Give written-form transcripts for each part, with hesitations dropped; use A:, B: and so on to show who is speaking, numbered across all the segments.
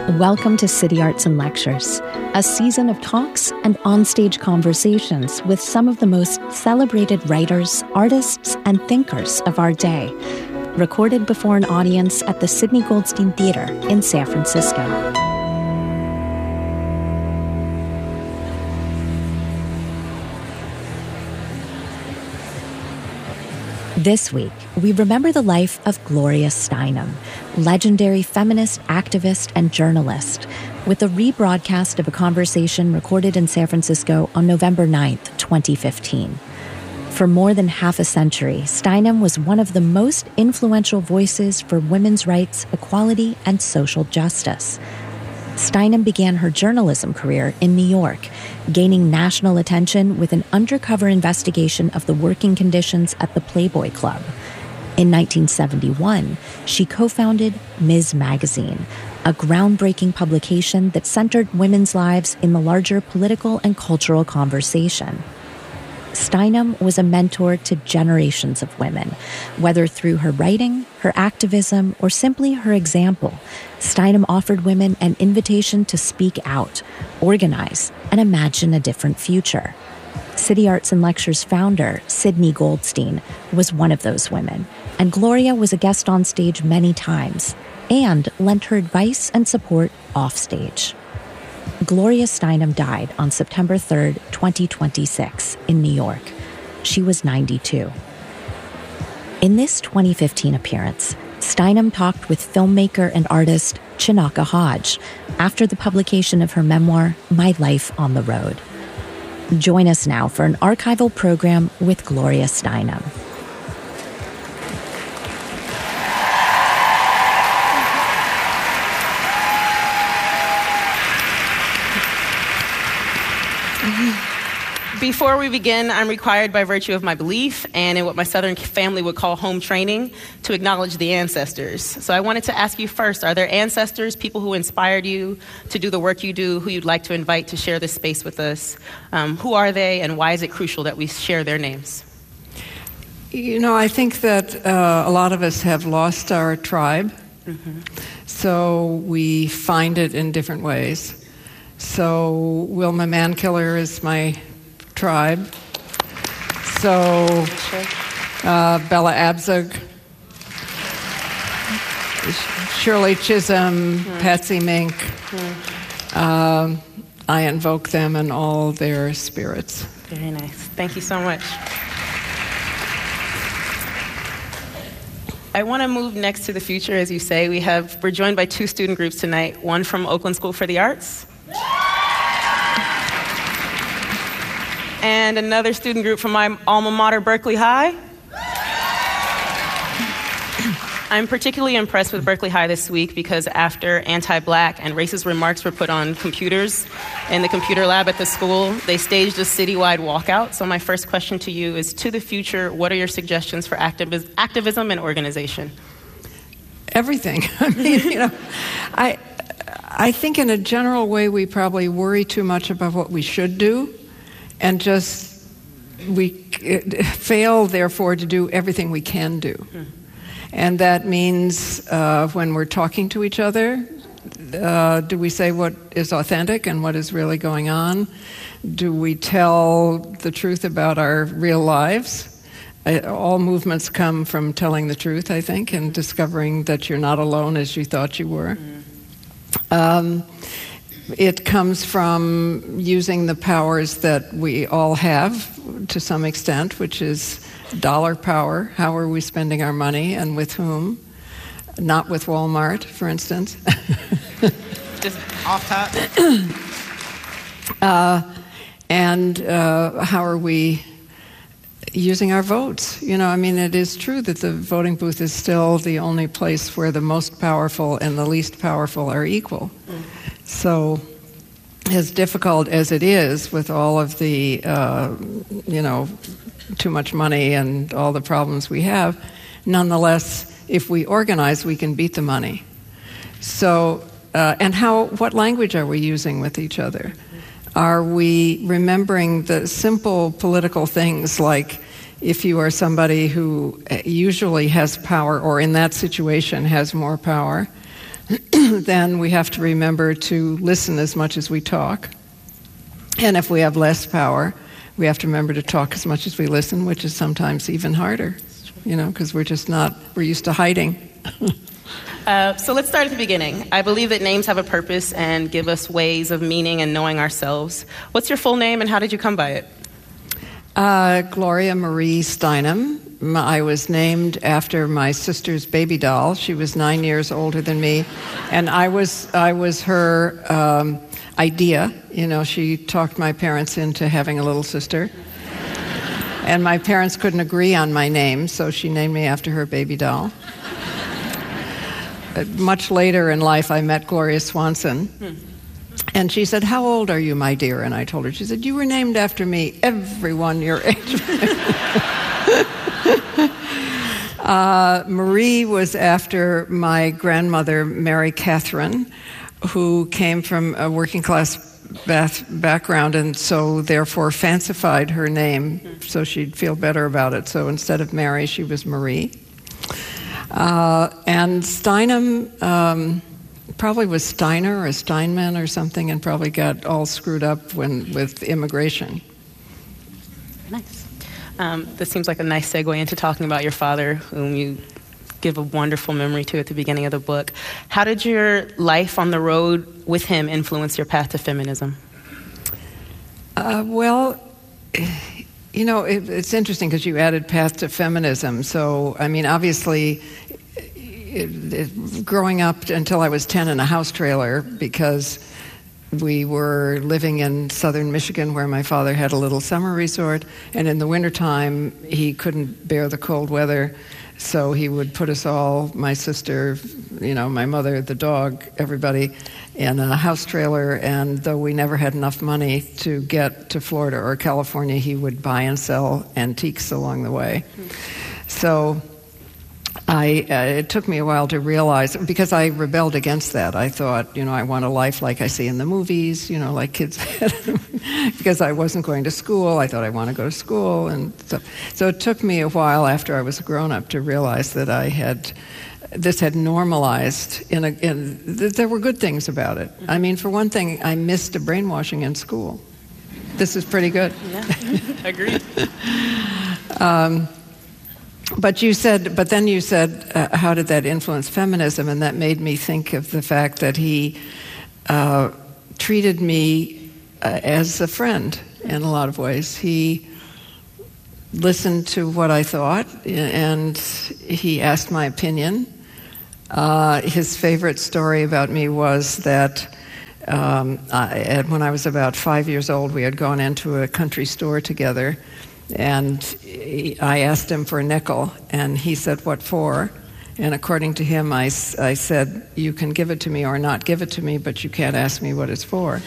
A: Welcome to City Arts and Lectures, a season of talks and onstage conversations with some of the most celebrated writers, artists, and thinkers of our day, recorded before an audience at the Sidney Goldstein Theater in San Francisco. This week, we remember the life of Gloria Steinem, legendary feminist, activist, and journalist, with a rebroadcast of a conversation recorded in San Francisco on November 9th, 2015. For more than half a century, Steinem was one of the most influential voices for women's rights, equality, and social justice. Steinem began her journalism career in New York, gaining national attention with an undercover investigation of the working conditions at the Playboy Club. In 1971, she co-founded Ms. Magazine, a groundbreaking publication that centered women's lives in the larger political and cultural conversation. Steinem was a mentor to generations of women, whether through her writing, her activism, or simply her example. Steinem offered women an invitation to speak out, organize, and imagine a different future. City Arts and Lectures founder, Sidney Goldstein, was one of those women, and Gloria was a guest on stage many times and lent her advice and support offstage. Gloria Steinem died on September 3rd, 2026, in New York. She was 92. In this 2015 appearance, Steinem talked with filmmaker and artist Chinaka Hodge after the publication of her memoir, My Life on the Road. Join us now for an archival program with Gloria Steinem.
B: Before we begin, I'm required by virtue of my belief and in what my Southern family would call home training to acknowledge the ancestors. So I wanted to ask you first, are there ancestors, people who inspired you to do the work you do, who you'd like to invite to share this space with us? Who are they, and why is it crucial that we share their names?
C: You know, I think that a lot of us have lost our tribe, so we find it in different ways. So Wilma Mankiller is my tribe. So Bella Abzug, Shirley Chisholm, Patsy Mink. I invoke them and all their spirits.
B: Very nice. Thank you so much. I want to move next to the future, as you say. We're joined by two student groups tonight, one from Oakland School for the Arts, and another student group from my alma mater, Berkeley High. I'm particularly impressed with Berkeley High this week because after anti-Black and racist remarks were put on computers in the computer lab at the school, they staged a citywide walkout. So my first question to you is, to the future, what are your suggestions for activism and organization?
C: Everything. I mean, you know, I think in a general way we probably worry too much about what we should do, and we fail, therefore, to do everything we can do. And that means when we're talking to each other, do we say what is authentic and what is really going on? Do we tell the truth about our real lives? All movements come from telling the truth, I think, and discovering that you're not alone as you thought you were. It comes from using the powers that we all have to some extent, which is dollar power. How are we spending our money and with whom? Not with Walmart, for instance.
B: Just off top.
C: And how are we using our votes? You know, I mean, it is true that the voting booth is still the only place where the most powerful and the least powerful are equal. So, as difficult as it is with all of the, too much money and all the problems we have, nonetheless, if we organize, we can beat the money. So, and what language are we using with each other? Are we remembering the simple political things like, if you are somebody who usually has power or in that situation has more power, then we have to remember to listen as much as we talk. And if we have less power, we have to remember to talk as much as we listen, which is sometimes even harder, because we're used to hiding.
B: So let's start at the beginning. I believe that names have a purpose and give us ways of meaning and knowing ourselves. What's your full name and how did you come by it?
C: Gloria Marie Steinem. I was named after my sister's baby doll. She was 9 years older than me, and I was her idea. She talked my parents into having a little sister, and my parents couldn't agree on my name, so she named me after her baby doll. Much later in life, I met Gloria Swanson. And she said, "How old are you, my dear?" And I told her, she said, "You were named after me, everyone your age." Marie was after my grandmother, Mary Catherine, who came from a working class background and so therefore fancified her name so she'd feel better about it. So instead of Mary, she was Marie. And Steinem probably was Steiner or Steinman or something, and probably got all screwed up with immigration.
B: Nice. This seems like a nice segue into talking about your father, whom you give a wonderful memory to at the beginning of the book. How did your life on the road with him influence your path to feminism?
C: It's interesting because you added path to feminism. So, obviously, growing up until I was 10 in a house trailer because we were living in southern Michigan where my father had a little summer resort, and in the wintertime he couldn't bear the cold weather, so he would put us all, my sister, my mother, the dog, everybody, in a house trailer, and though we never had enough money to get to Florida or California, he would buy and sell antiques along the way. So it took me a while to realize, because I rebelled against that. I thought, I want a life like I see in the movies, like kids had. Because I wasn't going to school, I thought I want to go to school. And so it took me a while after I was a grown-up to realize that this had normalized, there were good things about it. For one thing, I missed a brainwashing in school. This is pretty good.
B: Yeah, agreed.
C: But then you said, how did that influence feminism? And that made me think of the fact that he treated me as a friend in a lot of ways. He listened to what I thought, and he asked my opinion. His favorite story about me was that when I was about 5 years old, we had gone into a country store together, and I asked him for a nickel, and he said, "What for?" And according to him, I said, "You can give it to me or not give it to me, but you can't ask me what it's for."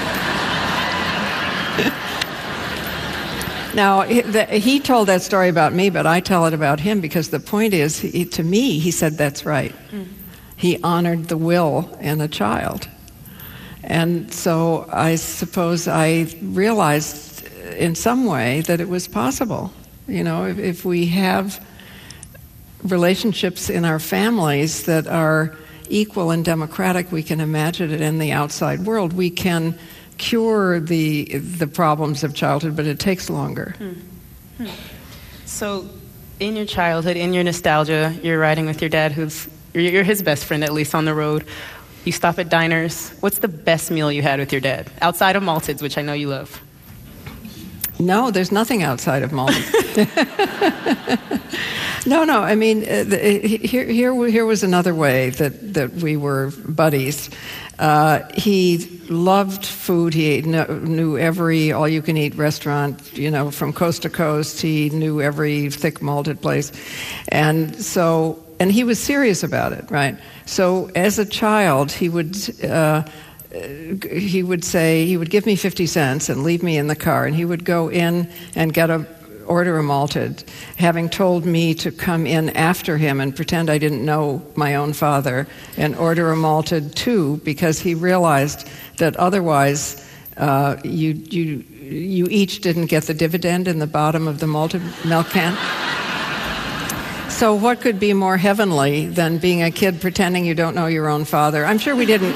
C: Now, he told that story about me, but I tell it about him because the point is, to me, he said that's right. He honored the will in a child. And so I suppose I realized in some way that it was possible. If we have relationships in our families that are equal and democratic, we can imagine it in the outside world. We can cure the problems of childhood, but it takes longer.
B: So in your childhood, in your nostalgia, you're riding with your dad, you're his best friend, at least on the road. You stop at diners. What's the best meal you had with your dad? Outside of Malted's, which I know you love.
C: No, there's nothing outside of Malted's. No. Here was another way that we were buddies. He loved food. He knew every all-you-can-eat restaurant, from coast to coast. He knew every thick malted place, and he was serious about it, right? So as a child, he would give me 50 cents and leave me in the car, and he would go in and order a malted, having told me to come in after him and pretend I didn't know my own father and order a malted too, because he realized that otherwise you each didn't get the dividend in the bottom of the malted milk can. So what could be more heavenly than being a kid pretending you don't know your own father? I'm sure we didn't,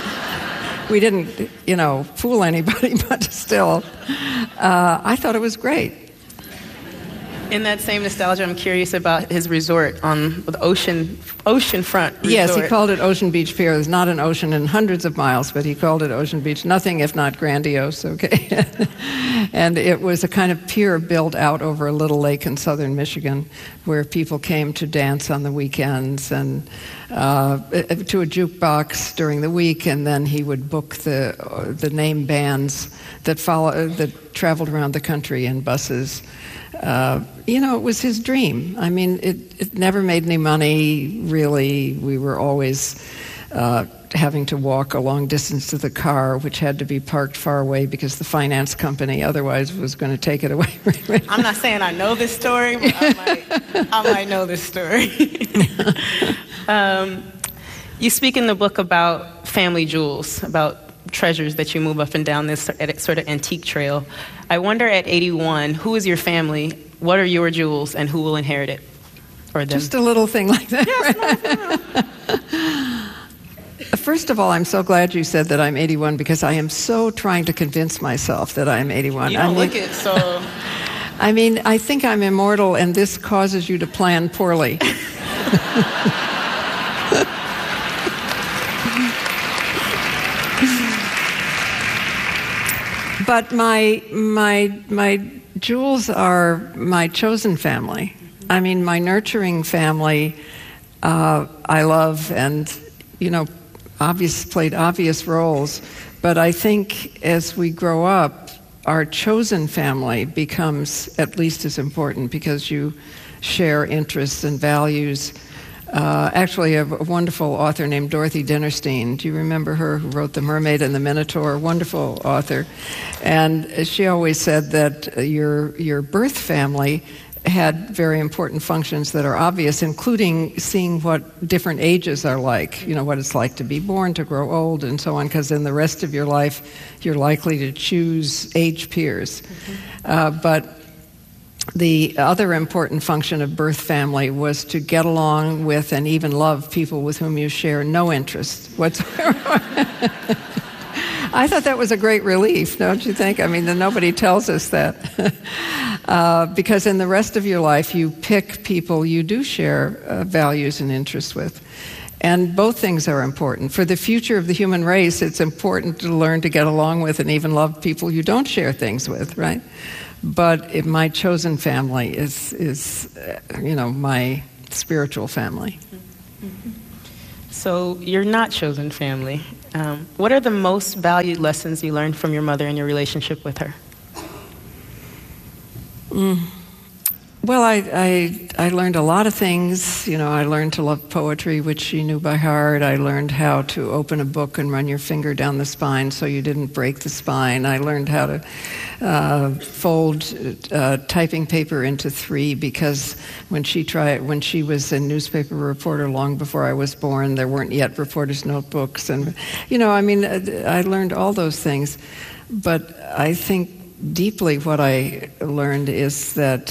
C: fool anybody, but still, I thought it was great.
B: In that same nostalgia, I'm curious about his resort on the oceanfront resort.
C: Yes, he called it Ocean Beach Pier. There's not an ocean in hundreds of miles, but he called it Ocean Beach. Nothing if not grandiose, okay? And it was a kind of pier built out over a little lake in southern Michigan where people came to dance on the weekends and to a jukebox during the week, and then he would book the name bands that traveled around the country in buses. It was his dream. I mean, it never made any money, really. We were always having to walk a long distance to the car, which had to be parked far away because the finance company otherwise was going to take it away.
B: I'm not saying I know this story, but I might know this story. You speak in the book about family jewels, about treasures that you move up and down this sort of antique trail. I wonder at 81, who is your family? What are your jewels, and who will inherit it? Or them?
C: Just a little thing like that. Yes, First of all, I'm so glad you said that I'm 81 because I am so trying to convince myself that I'm 81.
B: You don't look it, so...
C: I mean, I think I'm immortal, and this causes you to plan poorly. But my jewels are my chosen family. I mean, my nurturing family, I love, and played obvious roles. But I think as we grow up, our chosen family becomes at least as important because you share interests and values. Actually, a wonderful author named Dorothy Dinnerstein. Do you remember her, who wrote The Mermaid and the Minotaur? Wonderful author. And she always said that your birth family had very important functions that are obvious, including seeing what different ages are like, what it's like to be born, to grow old, and so on, because in the rest of your life, you're likely to choose age peers. Mm-hmm. But the other important function of birth family was to get along with and even love people with whom you share no interest whatsoever. I thought that was a great relief, don't you think? I mean, nobody tells us that. Because in the rest of your life, you pick people you do share values and interests with. And both things are important. For the future of the human race, it's important to learn to get along with and even love people you don't share things with, right? But my chosen family is my spiritual family.
B: Mm-hmm. So you're not chosen family. What are the most valued lessons you learned from your mother and your relationship with her?
C: Well, I learned a lot of things. I learned to love poetry, which she knew by heart. I learned how to open a book and run your finger down the spine so you didn't break the spine. I learned how to fold typing paper into 3 because when she was a newspaper reporter long before I was born, there weren't yet reporters' notebooks. And, I learned all those things. But I think deeply what I learned is that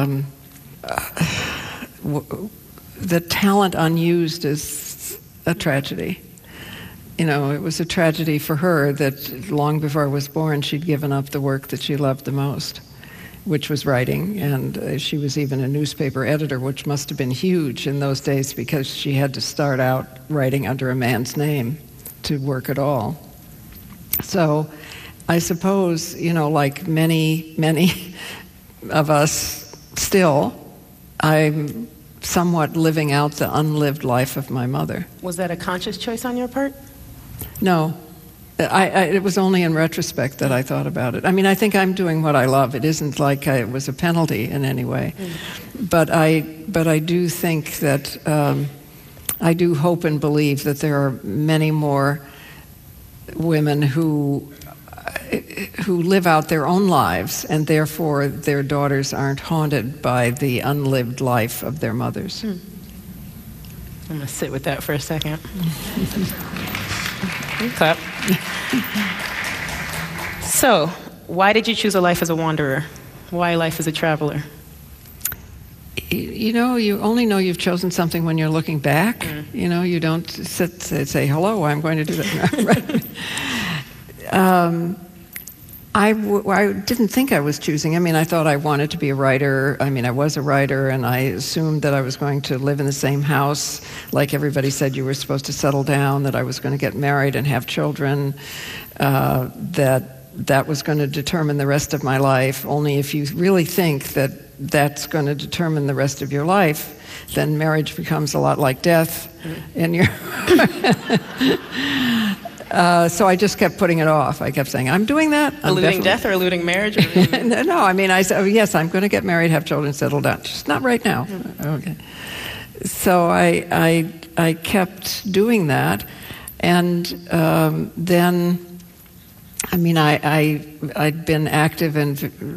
C: the talent unused is a tragedy. It was a tragedy for her that long before I was born, she'd given up the work that she loved the most, which was writing. And she was even a newspaper editor, which must have been huge in those days because she had to start out writing under a man's name to work at all. So I suppose, like many, many of us still, I'm somewhat living out the unlived life of my mother.
B: Was that a conscious choice on your part?
C: No. It was only in retrospect that I thought about it. I mean, I think I'm doing what I love. It isn't like it was a penalty in any way. But I do think that, I do hope and believe that there are many more women who live out their own lives, and therefore their daughters aren't haunted by the unlived life of their mothers.
B: I'm going to sit with that for a second. Clap. So, why did you choose a life as a wanderer? Why life as a traveler?
C: you only know you've chosen something when you're looking back. You don't sit and say, hello, I'm going to do that. Right. I didn't think I was choosing. I thought I wanted to be a writer. I was a writer, and I assumed that I was going to live in the same house. Like everybody said, you were supposed to settle down, that I was going to get married and have children, that was going to determine the rest of my life. Only if you really think that that's going to determine the rest of your life, then marriage becomes a lot like death. And so I just kept putting it off. I kept saying, I'm doing that.
B: Eluding death or eluding marriage? Or
C: No, I said, yes, I'm going to get married, have children, settle down. Just not right now. Okay. So I kept doing that. And then, I'd been active in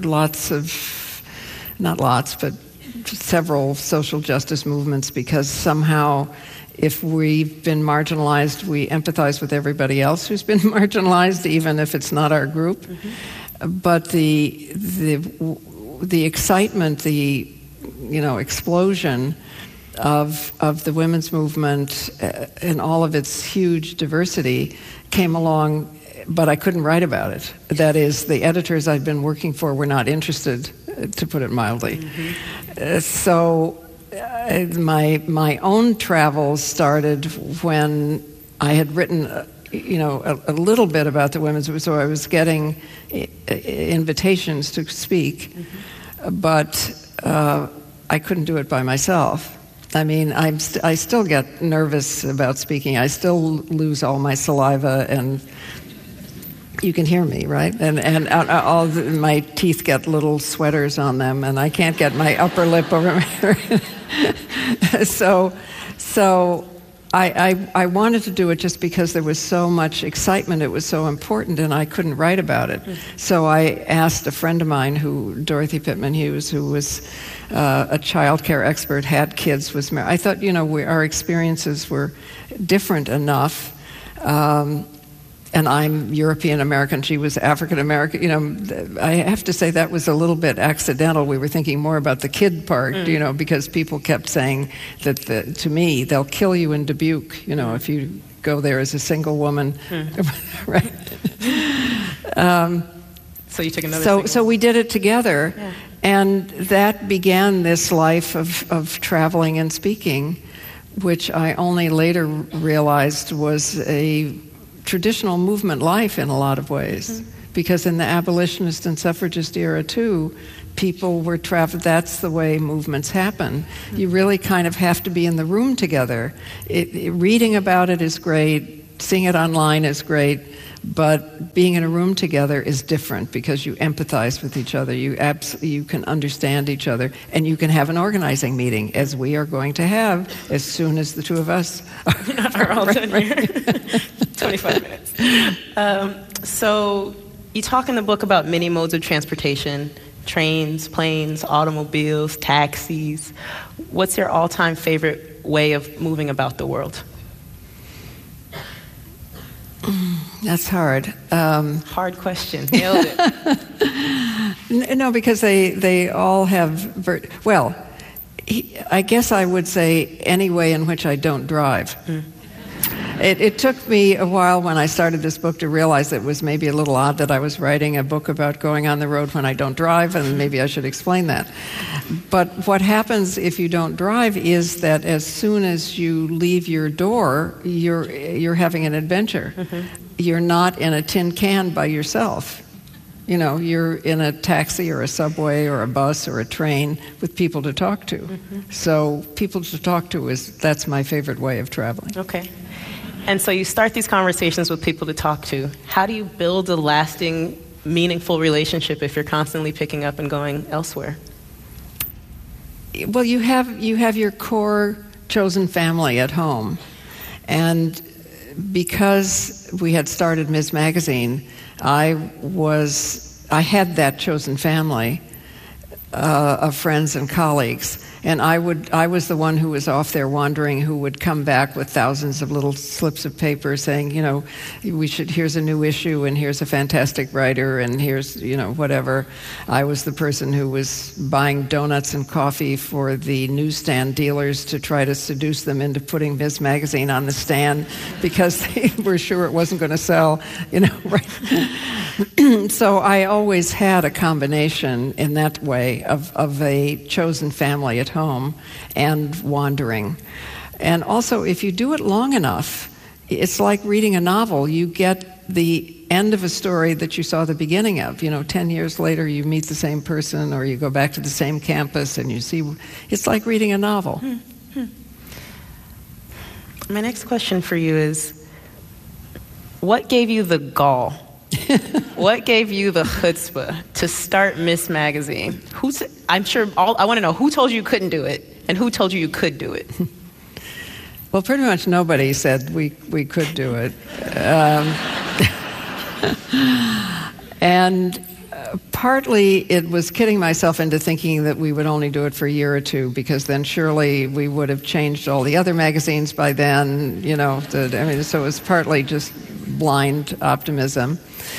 C: several social justice movements, because somehow, if we've been marginalized, we empathize with everybody else who's been marginalized, even if it's not our group. But the excitement, the explosion of the women's movement and all of its huge diversity came along, but I couldn't write about it. That is, the editors I'd been working for were not interested, to put it mildly. So my own travels started when I had written, a little bit about the women's. So I was getting invitations to speak, but I couldn't do it by myself. I still get nervous about speaking. I still lose all my saliva, and you can hear me, right? And all my teeth get little sweaters on them, and I can't get my upper lip over my So I wanted to do it just because there was so much excitement. It was so important, and I couldn't write about it. So I asked a friend of mine, Dorothy Pittman Hughes, who was a child care expert, had kids, was married. I thought, our experiences were different enough. And I'm European American, she was African American. I have to say that was a little bit accidental. We were thinking more about the kid part, because people kept saying that to me, they'll kill you in Dubuque, if you go there as a single woman. Right.
B: So you took another
C: So we did it together, and that began this life of traveling and speaking, which I only later realized was a traditional movement life in a lot of ways, because in the abolitionist and suffragist era too, people were traveling. That's the way movements happen. You really kind of have to be in the room together. Reading about it is great, seeing it online is great, but being in a room together is different, because you empathize with each other. You can understand each other, and you can have an organizing meeting, as we are going to have as soon as the two of us
B: are all done here. 25 minutes. So you talk in the book about many modes of transportation: trains, planes, automobiles, taxis. What's your all-time favorite way of moving about the world?
C: That's hard.
B: Hard question. Nailed it.
C: No, because they all have... I guess I would say any way in which I don't drive. It took me a while when I started this book to realize it was maybe a little odd that I was writing a book about going on the road when I don't drive, and maybe I should explain that. But what happens if you don't drive is that as soon as you leave your door, you're having an adventure. You're not in a tin can by yourself. You're in a taxi or a subway or a bus or a train with people to talk to. So people to talk to that's my favorite way of traveling.
B: Okay. And so you start these conversations with people to talk to. How do you build a lasting, meaningful relationship if you're constantly picking up and going elsewhere?
C: Well, you have your core chosen family at home. And because we had started Ms. Magazine, I had that chosen family of friends and colleagues. And I was the one who was off there wandering, who would come back with thousands of little slips of paper saying, here's a new issue, and here's a fantastic writer, and here's, whatever. I was the person who was buying donuts and coffee for the newsstand dealers to try to seduce them into putting Ms. Magazine on the stand because they were sure it wasn't going to sell, right? So I always had a combination in that way of a chosen family at home and wandering. And also, if you do it long enough, it's like reading a novel. You get the end of a story that you saw the beginning of. 10 years later, you meet the same person, or you go back to the same campus and you see. It's like reading a novel.
B: My next question for you is, what gave you the gall? What gave you the chutzpah to start Ms. Magazine? I want to know who told you you couldn't do it and who told you could do it.
C: Well, pretty much nobody said we could do it. And partly it was kidding myself into thinking that we would only do it for a year or two, because then surely we would have changed all the other magazines by then, so it was partly just blind optimism.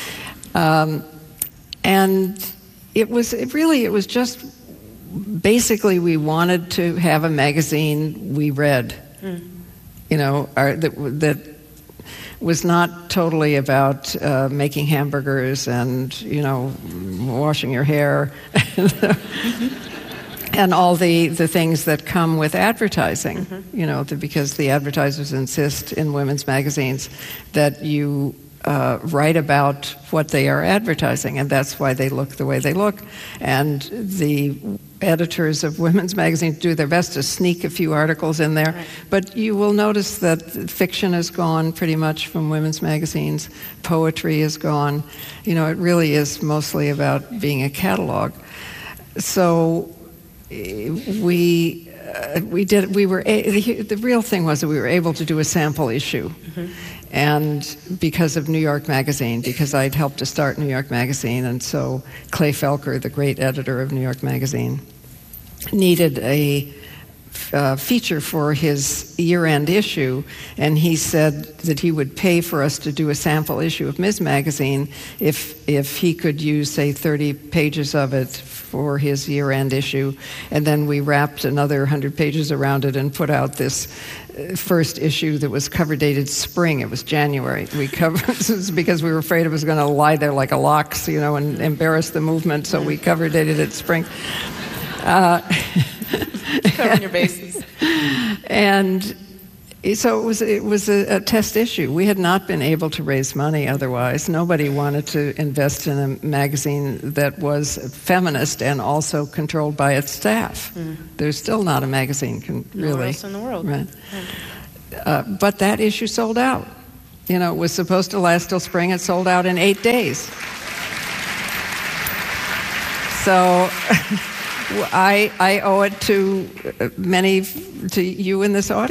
C: And it was just basically we wanted to have a magazine we read, that was not totally about making hamburgers and, washing your hair and all the things that come with advertising, because the advertisers insist in women's magazines that you write about what they are advertising, and that's why they look the way they look. And the editors of women's magazines do their best to sneak a few articles in there. Right. But you will notice that fiction is gone pretty much from women's magazines. Poetry is gone. It really is mostly about being a catalog. So the real thing was that we were able to do a sample issue. And because of New York Magazine, because I'd helped to start New York Magazine, and so Clay Felker, the great editor of New York Magazine, needed a feature for his year-end issue, and he said that he would pay for us to do a sample issue of Ms. Magazine if he could use, say, 30 pages of it for his year-end issue, and then we wrapped another 100 pages around it and put out this first issue that was cover dated spring. It was January. This is because we were afraid it was going to lie there like a lox, and embarrass the movement, so we cover dated it spring.
B: Covering your bases.
C: And so it was a test issue. We had not been able to raise money otherwise. Nobody wanted to invest in a magazine that was feminist and also controlled by its staff. There's still not a magazine really.
B: Nowhere else in the world.
C: Right. But that issue sold out. It was supposed to last till spring. It sold out in 8 days. So I owe it to you in this audience.